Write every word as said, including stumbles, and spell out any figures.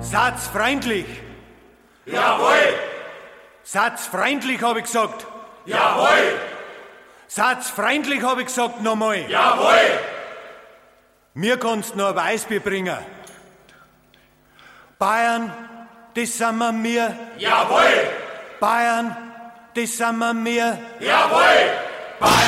Satz freundlich. Jawohl! Satz freundlich, habe ich gesagt. Jawohl! Satz freundlich, habe ich gesagt, nochmal. Jawohl! Mir kannst noch ein Weißbier bringen. Bayern, das sind wir mir. Jawohl! Bayern, das sind wir mir. Jawohl! Bayern!